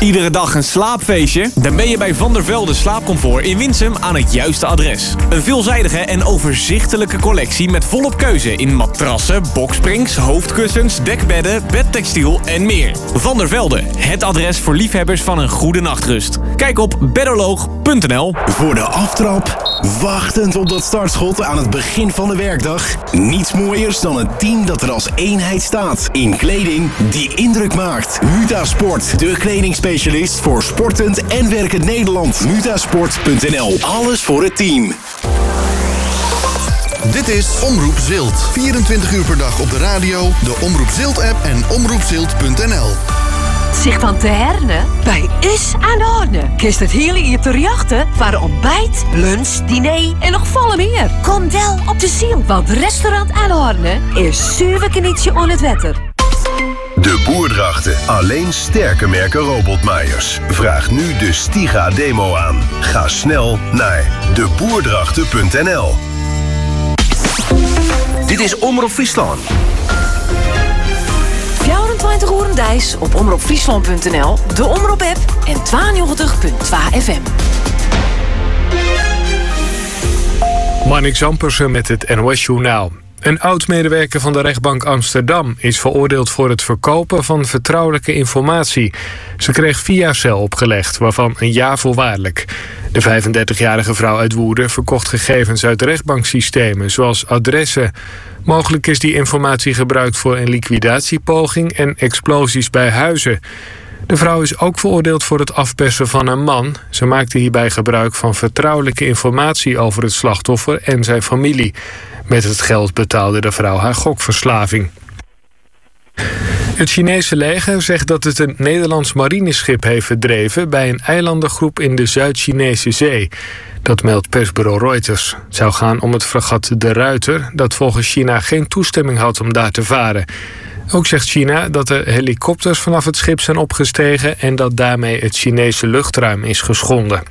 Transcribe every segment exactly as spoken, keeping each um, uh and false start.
Iedere dag een slaapfeestje? Dan ben je bij Van der Velde Slaapcomfort in Winsum aan het juiste adres. Een veelzijdige en overzichtelijke collectie met volop keuze in matrassen, boksprings, hoofdkussens, dekbedden, bedtextiel en meer. Van der Velde, het adres voor liefhebbers van een goede nachtrust. Kijk op bedderloog punt n l. Voor de aftrap, wachtend op dat startschot aan het begin van de werkdag. Niets mooiers dan een team dat er als eenheid staat. In kleding die indruk maakt. Mutasport, de kledingspecialist voor sportend en werkend Nederland. Mutasport punt n l. Alles voor het team. Dit is Omroep Zilt. vierentwintig uur per dag op de radio, de Omroep Zilt-app en omroep zilt punt n l. Zich van te herne, bij is aan de orde. Kist het hele uur te jachten voor ontbijt, lunch, diner en nog veel meer. Kom wel op de ziel, want restaurant aan de Horne is zuiver knietje on het wetter. De Boerdrachten. Alleen sterke merken robotmaaiers. Vraag nu de Stiga demo aan. Ga snel naar de boerdrachten punt n l. Dit is Omroep Friesland. vierentwintig uur dijs op omroep friesland punt n l, de Omroep-app en tweeënnegentig punt twee F M. Marnix Ampersen met het N O S-journaal. Een oud-medewerker van de rechtbank Amsterdam is veroordeeld voor het verkopen van vertrouwelijke informatie. Ze kreeg vier jaar cel opgelegd, waarvan een jaar voorwaardelijk. De vijfendertigjarige vrouw uit Woerden verkocht gegevens uit rechtbanksystemen, zoals adressen. Mogelijk is die informatie gebruikt voor een liquidatiepoging en explosies bij huizen. De vrouw is ook veroordeeld voor het afpersen van een man. Ze maakte hierbij gebruik van vertrouwelijke informatie over het slachtoffer en zijn familie. Met het geld betaalde de vrouw haar gokverslaving. Het Chinese leger zegt dat het een Nederlands marineschip heeft verdreven bij een eilandengroep in de Zuid-Chinese Zee. Dat meldt persbureau Reuters. Het zou gaan om het fregat De Ruiter, dat volgens China geen toestemming had om daar te varen. Ook zegt China dat er helikopters vanaf het schip zijn opgestegen en dat daarmee het Chinese luchtruim is geschonden.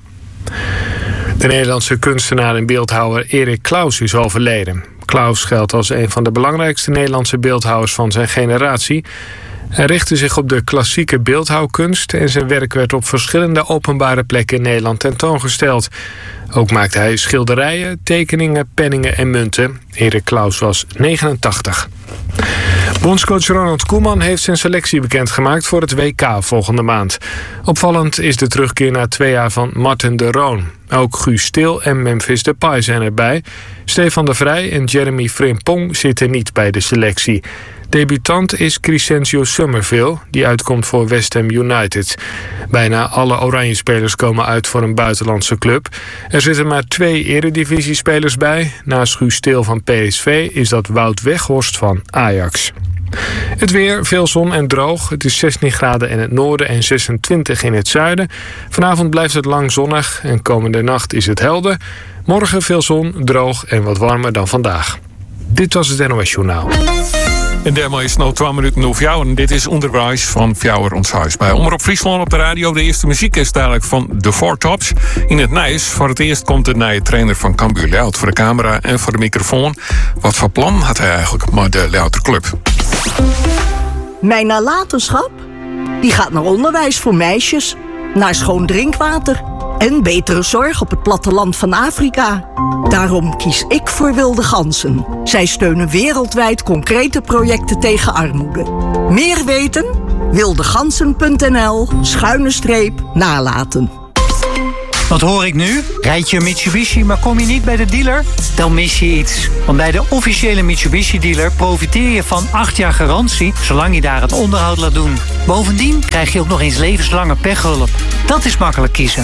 De Nederlandse kunstenaar en beeldhouwer Erik Claus is overleden. Claus geldt als een van de belangrijkste Nederlandse beeldhouwers van zijn generatie. Hij richtte zich op de klassieke beeldhouwkunst en zijn werk werd op verschillende openbare plekken in Nederland tentoongesteld. Ook maakte hij schilderijen, tekeningen, penningen en munten. Erik Claus was negenentachtig. Bondscoach Ronald Koeman heeft zijn selectie bekendgemaakt voor het W K volgende maand. Opvallend is de terugkeer na twee jaar van Marten de Roon. Ook Guus Stil en Memphis Depay zijn erbij. Stefan de Vrij en Jeremy Frimpong zitten niet bij de selectie. Debutant is Crescencio Summerville, die uitkomt voor West Ham United. Bijna alle Oranje-spelers komen uit voor een buitenlandse club. Er zitten maar twee eredivisiespelers bij. Naast Guus Stil van P S V is dat Wout Weghorst van Ajax. Het weer, veel zon en droog. Het is zestien graden in het noorden en zesentwintig in het zuiden. Vanavond blijft het lang zonnig en komende nacht is het helder. Morgen veel zon, droog en wat warmer dan vandaag. Dit was het N O S-journaal. En daarmee is het nog twee minuten over jou. En dit is onderwijs van Fjouwer ons huis. Bij Omroep Friesland op de radio. De eerste muziek is dadelijk van de Four Tops. In het Nijs. Voor het eerst komt de nieuwe trainer van Cambuur Leeuwarden voor de camera en voor de microfoon. Wat voor plan had hij eigenlijk met de Leeuwarder Club? Mijn nalatenschap? Die gaat naar onderwijs voor meisjes, naar schoon drinkwater en betere zorg op het platteland van Afrika. Daarom kies ik voor Wilde Ganzen. Zij steunen wereldwijd concrete projecten tegen armoede. Meer weten? wildegansen punt n l schuine streep nalaten. Wat hoor ik nu? Rijd je een Mitsubishi, maar kom je niet bij de dealer? Dan mis je iets. Want bij de officiële Mitsubishi-dealer profiteer je van acht jaar garantie, zolang je daar het onderhoud laat doen. Bovendien krijg je ook nog eens levenslange pechhulp. Dat is makkelijk kiezen.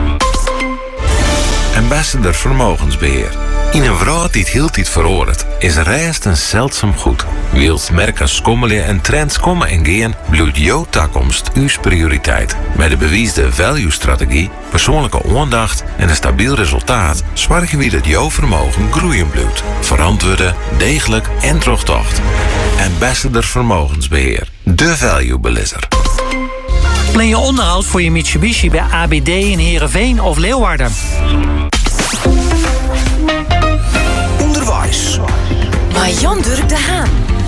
Ambassador Vermogensbeheer. In een wereld die het heel tijd veroordeelt, is rijst een zeldzaam goed. Wilt merken schommelen en trends komen en gaan, bloeit jouw toekomst uw prioriteit. Met de bewiesde value-strategie, persoonlijke aandacht en een stabiel resultaat zorgen we dat jouw vermogen groeien blijft. Verantwoorden, degelijk en terugtocht. Ambassador Vermogensbeheer. De value-belisser. Plan je onderhoud voor je Mitsubishi bij A B D in Heerenveen of Leeuwarden. Onderwijs. Maar Jan Durk de Haan.